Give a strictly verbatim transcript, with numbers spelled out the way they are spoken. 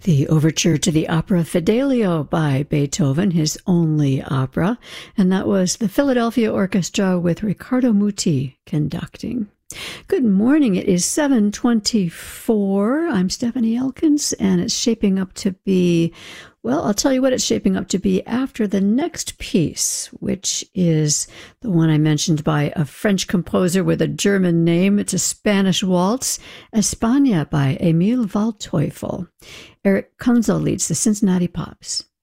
The overture to the opera Fidelio by Beethoven, his only opera, and that was the Philadelphia Orchestra with Riccardo Muti conducting. Good morning. It is seven twenty-four. I'm Stephanie Elkins, and it's shaping up to be, well, I'll tell you what it's shaping up to be after the next piece, which is the one I mentioned by a French composer with a German name. It's a Spanish waltz, España by Emil Waldteufel. Eric Kunzel leads the Cincinnati Pops.